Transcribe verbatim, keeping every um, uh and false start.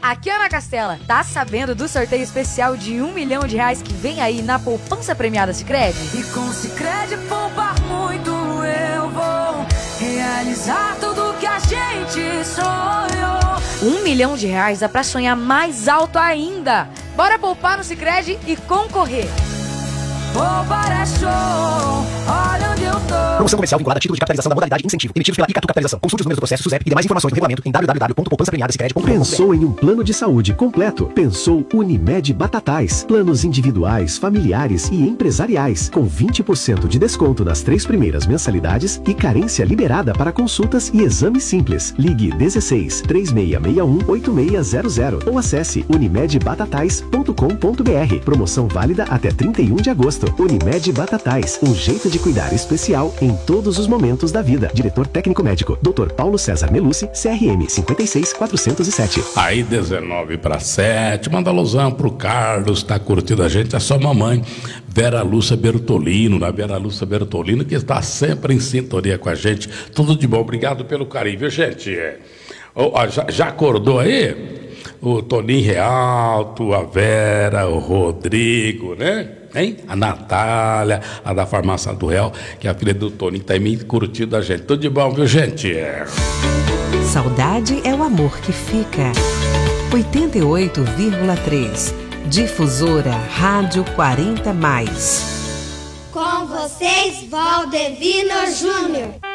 aqui é a Ana Castela. Tá sabendo do sorteio especial de um milhão de reais que vem aí na poupança premiada Sicredi? E com Sicredi poupar muito eu vou realizar tudo que a gente sonhou. Um milhão de reais dá pra sonhar mais alto ainda. Bora poupar no Sicredi e concorrer. Poupar é show, olha onde eu tô. Promoção comercial vinculada a título de capitalização da modalidade incentivo, emitidos pela Icatu Capitalização. Consulte os números do processo SUSEP e demais informações no regulamento em w w w ponto poupança premiada sicredi ponto com ponto b r. Pensou em um plano de saúde completo? Pensou Unimed Batatais. Planos individuais, familiares e empresariais, com vinte por cento de desconto nas três primeiras mensalidades e carência liberada para consultas e exames simples. Ligue dezesseis, três seis seis um, oito seis zero zero ou acesse unimed batatais ponto com ponto b r. Promoção válida até trinta e um de agosto. Unimed Batatais, um jeito de cuidar especial em todos os momentos da vida. Diretor técnico médico, doutor Paulo César Melucci, C R M cinquenta e seis quatrocentos e sete. Aí, dezenove para sete, manda alusão pro Carlos, tá curtindo a gente, é só mamãe, Vera Lúcia Bertolino, na Vera Lúcia Bertolino, que está sempre em sintonia com a gente. Tudo de bom, obrigado pelo carinho, viu, gente? Oh, já, já acordou aí? O Toninho Realto, a Vera, o Rodrigo, né? Hein? A Natália, a da Farmácia do Real, que é a filha do Toninho, tá aí me curtindo a gente. Tudo de bom, viu, gente? Saudade é o amor que fica. oitenta e oito vírgula três. Difusora Rádio quarenta mais. Com vocês, Valdevino Júnior.